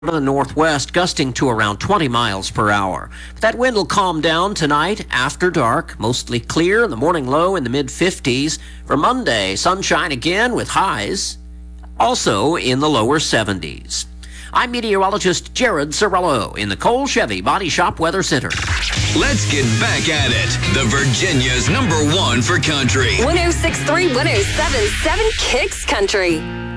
to the northwest, gusting to around 20 miles per hour. That wind will calm down tonight after dark, mostly clear, the morning low in the mid-50s. For Monday, sunshine again with highs also in the lower 70s. I'm meteorologist Jared Cirillo in the Cole Chevy Body Shop Weather Center. Let's get back at it. The Virginia's #1 for country. 106.3, 107.7 Kicks Country.